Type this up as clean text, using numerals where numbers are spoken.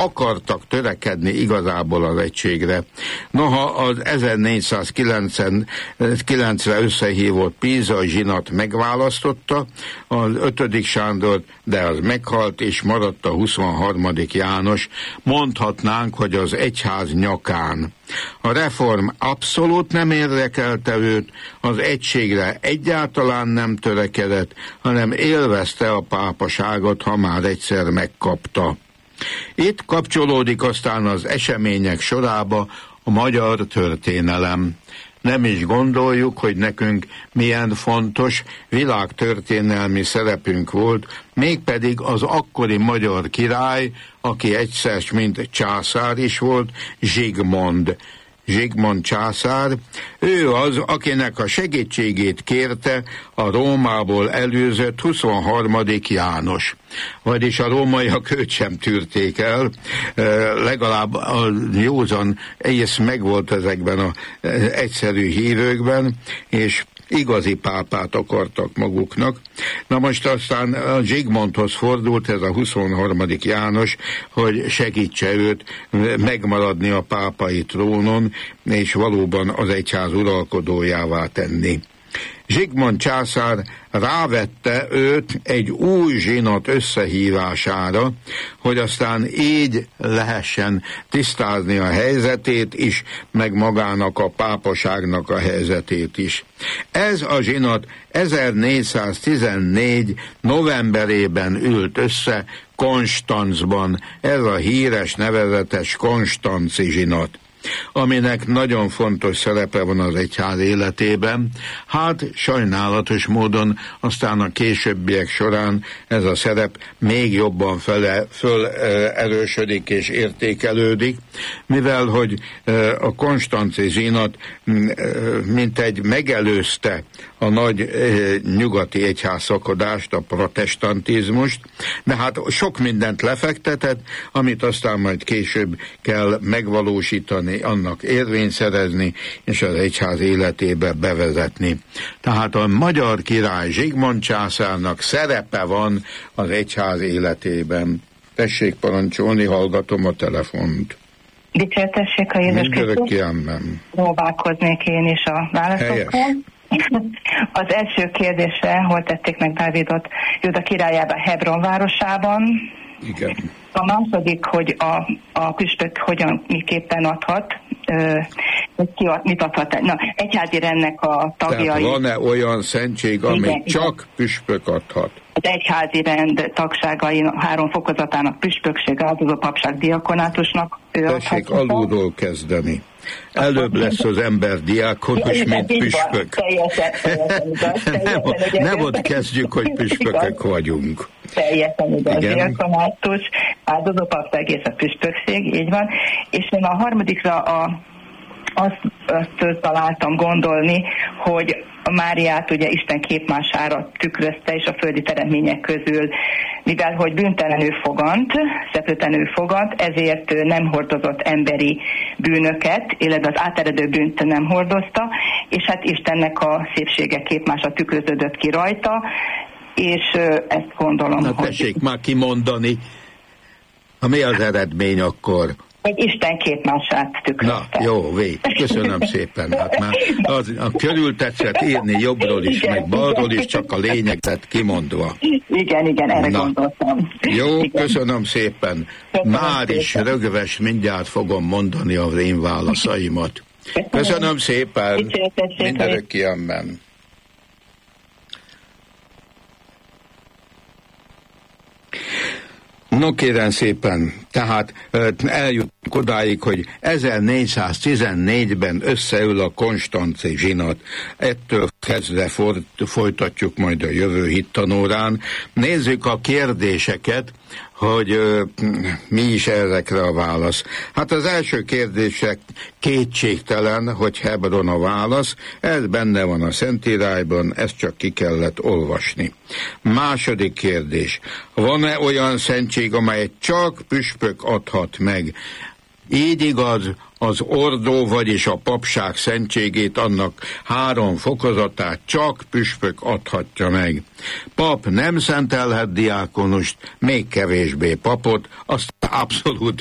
akartak törekedni igazából az egységre. Noha az 1490-re összehívott Pízai zsinat megválasztotta az 5. Sándort, de az meghalt, és maradt a 23. János, mondhatnánk, hogy az egyház nyakán. A reform abszolút nem érdekelte őt, az egységre egyáltalán nem törekedett, hanem élvezte a pápaságot, ha már egyszer megkapta. Itt kapcsolódik aztán az események sorába a magyar történelem. Nem is gondoljuk, hogy nekünk milyen fontos világtörténelmi szerepünk volt, mégpedig az akkori magyar király, aki egyszer mint császár is volt, Zsigmond császár, ő az, akinek a segítségét kérte a Rómából előzött 23. János. Vagyis a rómaiak őt sem tűrték el, legalább a józan ész megvolt ezekben az egyszerű hívőkben, és igazi pápát akartak maguknak. Na most aztán a Zsigmondhoz fordult ez a 23. János, hogy segítse őt megmaradni a pápai trónon, és valóban az egyház uralkodójává tenni. Zsigmond császár rávette őt egy új zsinat összehívására, hogy aztán így lehessen tisztázni a helyzetét is, meg magának a pápaságnak a helyzetét is. Ez a zsinat 1414. novemberében ült össze Konstanzban, ez a híres nevezetes konstanzi zsinat, aminek nagyon fontos szerepe van az egyház életében. Hát sajnálatos módon aztán a későbbiek során ez a szerep még jobban fölerősödik és értékelődik, mivel hogy a konstanzi zsinat mintegy megelőzte a nagy nyugati egyházszakadást, a protestantizmust, de hát sok mindent lefektetett, amit aztán majd később kell megvalósítani, annak érvényt szerezni, és az egyház életébe bevezetni. Tehát a magyar király Zsigmond császárnak szerepe van az egyház életében. Tessék parancsolni, hallgatom a telefont. Dicsértessék a Jézus Krisztus. Próbálkoznék én is a válaszokkal. Az első kérdésre, hol tették meg Dávidot Júda királyába, Hebron városában. Igen. A második, hogy a püspök hogyan, miképpen adhat, mit adhat. Na, egyházi rendnek a tagjai. Tehát van-e olyan szentség, amit csak püspök adhat? Az egyházi rend tagságai 3 fokozatának püspökség, áldozó papság, diakonátusnak. Tessék alulról kezdeni. Előbb lesz az ember diákonus, mint püspök. Nem ott kezdjük, hogy püspökök vagyunk. Teljesen igaz, diakonátus, áldozó papság és a püspökség, így van. És én a harmadikra azt találtam gondolni, hogy a Máriát ugye Isten képmására tükrözte, és a földi teremtmények közül, mivel hogy bűntelenül fogant, szeplőtlenül fogant, ezért nem hordozott emberi bűnöket, illetve az áteredő bűnt nem hordozta, és hát Istennek a szépsége képmása tükröződött ki rajta, és ezt gondolom, hogy... tessék már kimondani, mi az eredmény akkor? Egy Isten képmását tükrözte. Na, jó, köszönöm szépen. Hát már a körültetszett írni jobbról is, igen, meg balról is, csak a lényeget kimondva. Igen, erre gondoltam. Jó, igen. Köszönöm szépen. Már is rögves, mindjárt fogom mondani az én válaszaimat. Köszönöm szépen. Mindörökké amen. No kérem szépen, tehát eljutunk odáig, hogy 1414-ben összeül a konstanzi zsinat. Ettől kezdve folytatjuk majd a jövő hittanórán. Nézzük a kérdéseket, hogy mi is ezekre a válasz. Hát az első kérdések kétségtelen, hogy Hebron a válasz, ez benne van a Szentírásban, ezt csak ki kellett olvasni. Második kérdés, van-e olyan szentség, amelyet csak püspök adhat meg? Így igaz, az ordó, vagyis a papság szentségét, annak 3 fokozatát csak püspök adhatja meg. Pap nem szentelhet diákonust, még kevésbé papot, azt abszolút